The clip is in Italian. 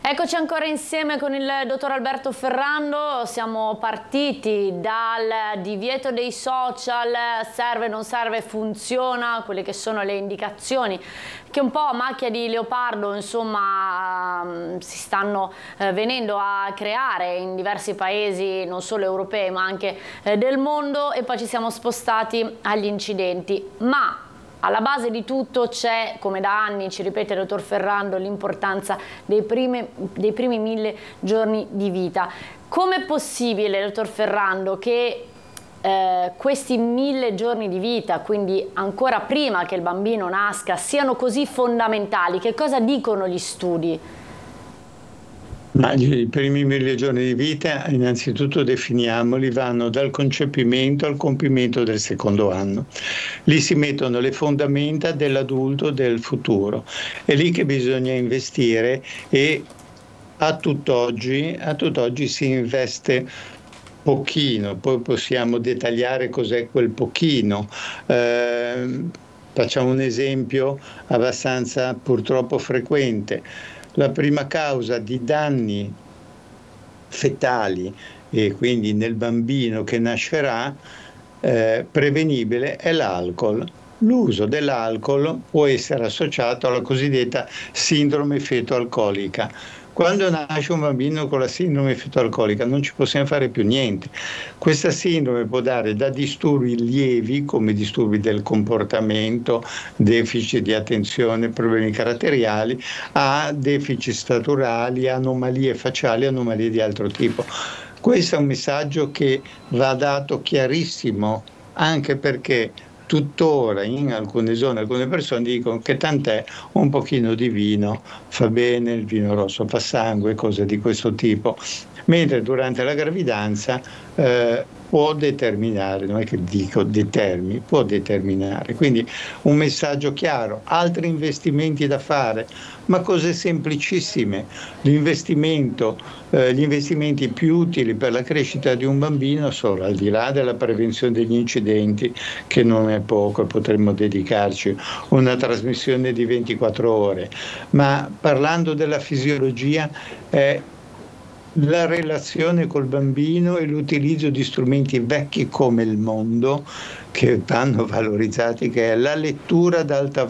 Eccoci ancora insieme con il dottor Alberto Ferrando. Siamo partiti dal divieto dei social, serve, non serve, funziona, quelle che sono le indicazioni che un po' a macchia di leopardo, insomma, si stanno venendo a creare in diversi paesi, non solo europei ma anche del mondo, e poi ci siamo spostati agli incidenti. Ma alla base di tutto c'è, come da anni ci ripete il dottor Ferrando, l'importanza dei primi 1000 giorni di vita. Com'è possibile, dottor Ferrando, che questi 1000 giorni di vita, quindi ancora prima che il bambino nasca, siano così fondamentali? Che cosa dicono gli studi? Ma i primi 1000 giorni di vita, innanzitutto definiamoli, vanno dal concepimento al compimento del secondo anno. Lì si mettono le fondamenta dell'adulto del futuro. È lì che bisogna investire e a tutt'oggi si investe pochino, poi possiamo dettagliare cos'è quel pochino. Facciamo un esempio abbastanza purtroppo frequente. La prima causa di danni fetali e quindi nel bambino che nascerà prevenibile è l'alcol. L'uso dell'alcol può essere associato alla cosiddetta sindrome feto-alcolica. Quando nasce un bambino con la sindrome feto-alcolica non ci possiamo fare più niente. Questa sindrome può dare da disturbi lievi come disturbi del comportamento, deficit di attenzione, problemi caratteriali, a deficit staturali, anomalie facciali, anomalie di altro tipo. Questo è un messaggio che va dato chiarissimo, anche perché tuttora in alcune zone alcune persone dicono che tant'è, un pochino di vino fa bene, il vino rosso fa sangue, cose di questo tipo, mentre durante la gravidanza può determinare, non è che dico determini, può determinare. Quindi un messaggio chiaro, altri investimenti da fare, ma cose semplicissime. Gli investimenti più utili per la crescita di un bambino sono, al di là della prevenzione degli incidenti, che non è poco e potremmo dedicarci una trasmissione di 24 ore, ma parlando della fisiologia è la relazione col bambino e l'utilizzo di strumenti vecchi come il mondo che vanno valorizzati, che è la lettura ad alta